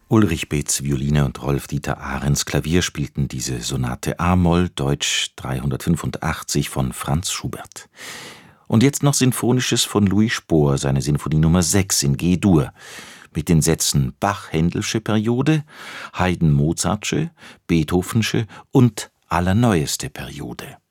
Ulrich Beetz Violine und Rolf-Dieter Ahrens Klavier spielten diese Sonate a-Moll, Deutsch 385 von Franz Schubert. Und jetzt noch Sinfonisches von Louis Spohr, seine Sinfonie Nummer 6 in G-Dur, mit den Sätzen Bach-Händelsche Periode, Haydn-Mozartsche, Beethovensche und allerneueste Periode.